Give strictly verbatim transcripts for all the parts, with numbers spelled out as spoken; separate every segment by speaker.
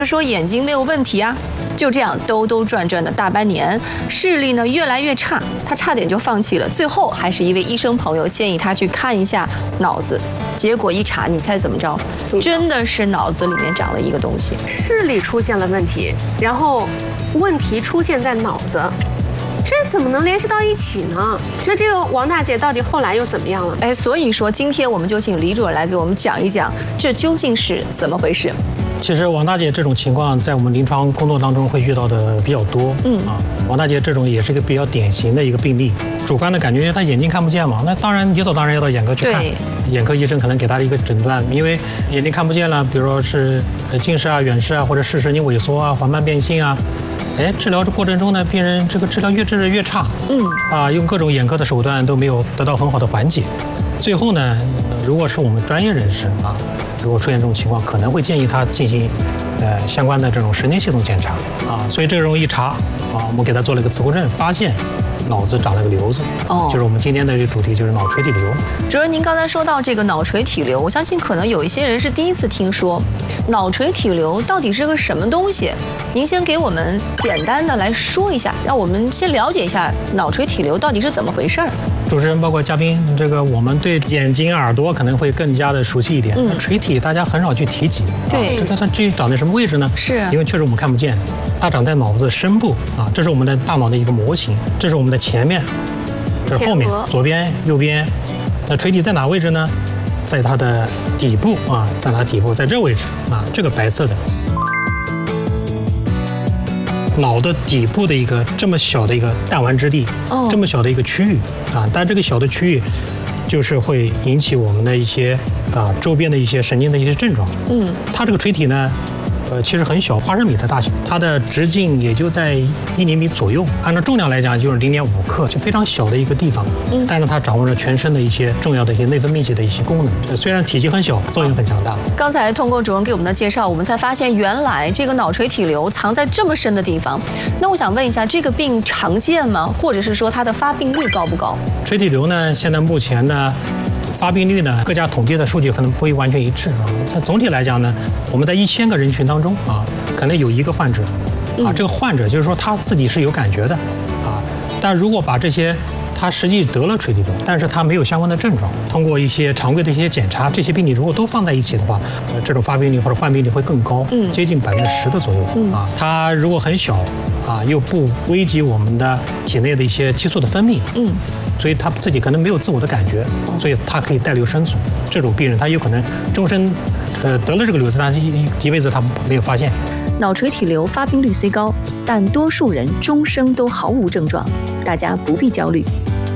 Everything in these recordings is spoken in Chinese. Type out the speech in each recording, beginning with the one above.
Speaker 1: 说眼睛没有问题啊，就这样兜兜转转的大半年，视力呢越来越差，他差点就放弃了。最后还是一位医生朋友建议他去看一下脑子，结果一查，你猜怎么着？真的是脑子里面长了一个东西，
Speaker 2: 视力出现了问题，然后问题出现在脑子。 这怎么能联系到一起呢？那这个王大姐到底后来又怎么样了？
Speaker 1: 哎，所以说今天我们就请李主任来给我们讲一讲，这究竟是怎么回事？
Speaker 3: 其实王大姐这种情况在我们临床工作当中会遇到的比较多。嗯啊，王大姐这种也是一个比较典型的一个病例。主观的感觉，她眼睛看不见嘛，那当然理所当然要到眼科去看。眼科医生可能给她一个诊断，因为眼睛看不见了，比如说是近视啊、远视啊，或者视神经萎缩啊、缓慢变性啊。 哎，治疗的过程中呢，病人这个治疗越治越差，嗯，啊，用各种眼科的手段都没有得到很好的缓解。最后呢，如果是我们专业人士啊，如果出现这种情况，可能会建议他进行呃相关的这种神经系统检查啊。所以这种一查啊，我们给他做了一个磁共振，发现脑子长了个瘤子，哦，就是我们今天的这个主题，就是脑垂体瘤。
Speaker 1: 主任，您刚才说到这个脑垂体瘤，我相信可能有一些人是第一次听说，脑垂体瘤到底是个什么东西？ 您先给我们简单的来说一下，让我们先了解一下脑垂体瘤到底是怎么回事儿。
Speaker 3: 主持人包括嘉宾，这个我们对眼睛、耳朵可能会更加的熟悉一点。嗯，垂体大家很少去提及。
Speaker 1: 对，
Speaker 3: 这个它至于长在什么位置呢？
Speaker 1: 是，
Speaker 3: 因为确实我们看不见，它长在脑子深部啊，这是我们的大脑的一个模型，这是我们的前面，这是后面，左边、右边。那垂体在哪位置呢？在它的底部啊，在它底部，在这位置啊，这个白色的。 脑的底部的一个这么小的一个弹丸之地，哦，这么小的一个区域啊，但这个小的区域，就是会引起我们的一些啊周边的一些神经的一些症状。嗯，它这个垂体呢，呃，其实很小，花生米的大小，它的直径也就在一厘米左右，按照重量来讲就是零点五克，就非常小的一个地方。嗯，但是它掌握着全身的一些重要的一些内分泌系的一些功能。虽然体积很小，作用很强大。
Speaker 1: 刚才通过主任给我们的介绍，我们才发现原来这个脑垂体瘤藏在这么深的地方。那我想问一下，这个病常见吗？或者是说它的发病率高不高？
Speaker 3: 垂体瘤呢，现在目前呢。 发病率呢，各家统计的数据可能不会完全一致啊。那总体来讲呢，我们在一千个人群当中啊，可能有一个患者，啊，这个患者就是说他自己是有感觉的，啊，但如果把这些他实际得了垂体瘤，但是他没有相关的症状，通过一些常规的一些检查，这些病例如果都放在一起的话，呃，这种发病率或者患病率会更高，嗯，接近百分之十的左右，嗯啊，它如果很小，啊，又不危及我们的体内的一些激素的分泌，嗯。 所以他自己可能没有自我的感觉，所以他可以带瘤生存。这种病人他有可能终身，呃，得了这个瘤子，但是一一辈子他没有发现。
Speaker 1: 脑垂体瘤发病率虽高，但多数人终生都毫无症状，大家不必焦虑。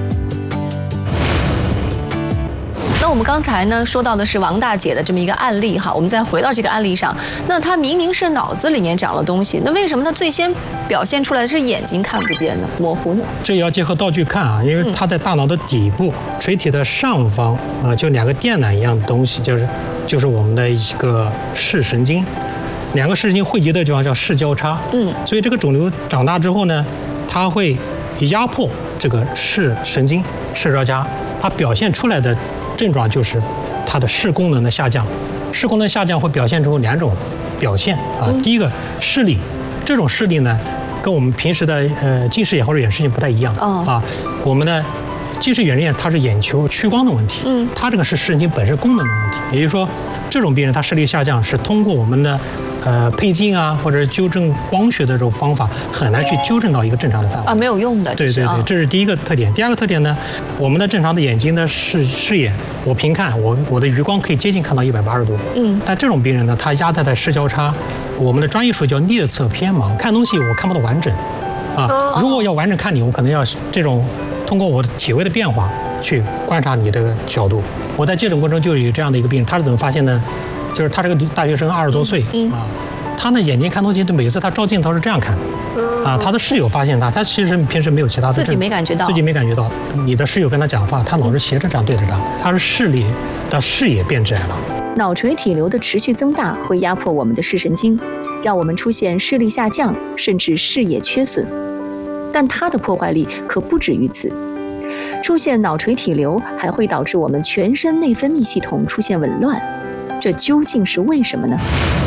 Speaker 1: 那我们刚才呢说到的是王大姐的这么一个案例哈，我们再回到这个案例上，那她明明是脑子里面长了东西，那为什么她最先表现出来的是眼睛看不见呢？模糊呢？
Speaker 3: 这也要结合道具看啊，因为它在大脑的底部，垂体的上方啊，就两个电缆一样的东西，就是就是我们的一个视神经，两个视神经汇集的地方叫视交叉，嗯，所以这个肿瘤长大之后呢，它会压迫这个视神经视交叉，它表现出来的。 症状就是它的视功能的下降，视功能下降会表现出两种表现啊。第一个视力，这种视力呢，跟我们平时的呃近视眼或者远视眼不太一样啊。我们的近视远视眼它是眼球屈光的问题，嗯，它这个是视神经本身功能的问题。也就是说，这种病人他视力下降是通过我们的。 呃，配镜啊，或者纠正光学的这种方法，很难去纠正到一个正常的范围
Speaker 1: 啊，没有用的。
Speaker 3: 对对对，这是第一个特点。第二个特点呢，我们的正常的眼睛的视视野，我平看，我我的余光可以接近看到一百八十度。嗯，但这种病人呢，他压在在视交叉，我们的专业术语叫颞侧偏盲，看东西我看不到完整。啊，如果要完整看你，我可能要这种通过我的体位的变化去观察你这个角度。我在接诊过程中就有这样的一个病人，他是怎么发现呢？ 就是他这个大学生二十多岁啊，他呢眼睛看东西，每次他照镜头是这样看，啊，他的室友发现他，他其实平时没有其他的，
Speaker 1: 自己没感觉到，
Speaker 3: 自己没感觉到。你的室友跟他讲话，他老是斜着这样对着他，他是视力的视野变窄了。
Speaker 1: 脑垂体瘤的持续增大会压迫我们的视神经，让我们出现视力下降，甚至视野缺损。但它的破坏力可不止于此。出现脑垂体瘤还会导致我们全身内分泌系统出现紊乱，这究竟是为什么呢？